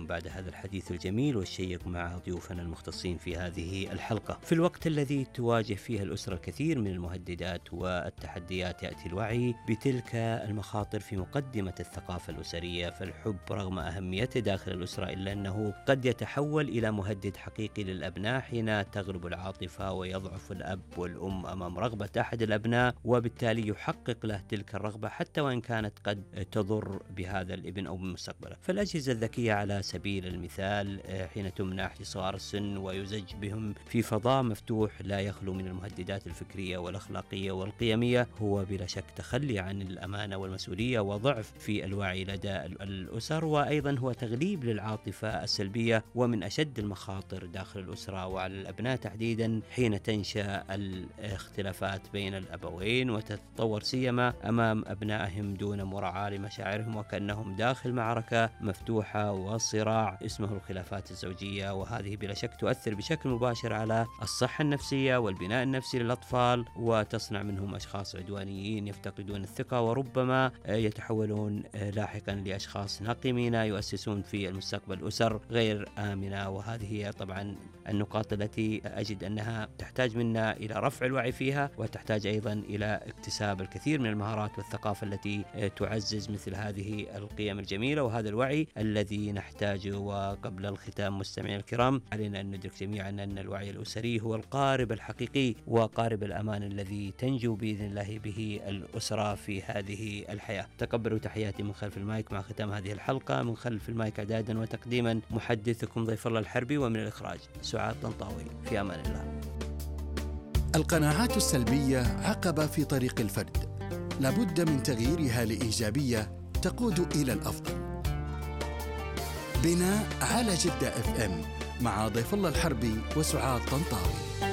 بعد هذا الحديث الجميل والشيق مع ضيوفنا المختصين في هذه الحلقة. في الوقت الذي تواجه فيه الأسرة الكثير من المهددات والتحديات، يأتي الوعي بتلك المخاطر في مقدمة الثقافة الأسرية. فالحب رغم أهميته داخل الأسرة إلا أنه قد يتحول إلى مهدد حقيقي للأبناء حين تغلب العاطفة ويضعف الأب والأم أمام رغبة أحد الأبناء، وبالتالي يحقق له تلك الرغبة حتى وإن كانت قد تضر بهذا الابن أو بمستقبله. فالأجهزة الذكية على سبيل المثال حين تمنح لصغار السن ويزج بهم في فضاء مفتوح لا يخلو من المهددات الفكرية والأخلاقية والقيمية، هو بلا شك تخلي عن الأمانة والمسؤولية وضعف في الوعي لدى الأسر، وأيضا هو تغليب للعاطفة السلبية. ومن أشد المخاطر داخل الأسرة وعلى الأبناء تحديدا حين تنشأ الاختلافات بين الأبوين وتتطور سيما أمام أبنائهم دون مراعاة لمشاعرهم، وكأنهم داخل معركة مفتوحة وصراع اسمه الخلافات الزوجية. وهذه بلا شك تؤثر بشكل مباشر على الصحة النفسية والبناء النفسي للأطفال، وتصنع منهم أشخاص عدوانيين يفتقدون الثقة، وربما يتحولون لاحقا لأشخاص ناقمين يؤسسون في المستقبل أسر غير آمنة. وهذه هي طبعا النقاط التي أجد أنها تحتاج منا إلى رفع الوعي فيها، وتحتاج أيضا إلى اكتساب الكثير من المهارات والثقافة التي تعزز مثل هذه القيم الجميلة وهذا الوعي الذي نحتاجه. وقبل الختام مستمعينا الكرام، علينا أن ندرك جميعا أن الوعي الأسري هو القارب الحقيقي وقارب الأمان الذي تنجو بإذن الله به الأسرة في هذه الحياة. تقبلوا تحياتي من خلف المايك مع ختام هذه الحلقة. من خلف المايك إعدادا وتقديما محدثكم ضيف الله الحربي، ومن الإخراج سعاد طنطاوي. في أمان الله. القناعات السلبية عقبة في طريق الفرد، لابد من تغييرها لإيجابية تقود إلى الأفضل. بناء على جدة FM مع ضيف الله الحربي وسعاد طنطاوي.